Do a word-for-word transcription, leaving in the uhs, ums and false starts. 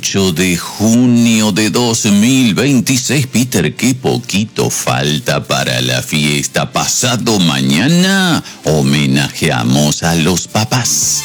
ocho de junio de dos mil veintiséis. Peter, qué poquito falta para la fiesta. Pasado mañana homenajeamos a los papás.